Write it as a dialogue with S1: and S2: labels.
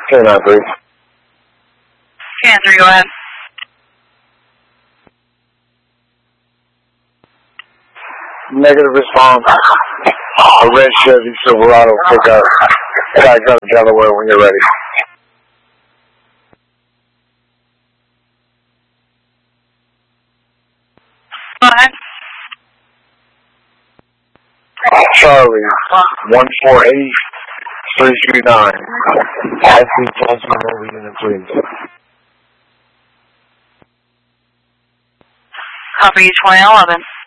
S1: K93.
S2: K93, go ahead.
S1: Negative response. A red Chevy Silverado pickup. Back out of Delaware when you're ready.
S2: Go ahead.
S1: Charlie, 148-339. I see Johnson over unit, please.
S2: Copy 2011.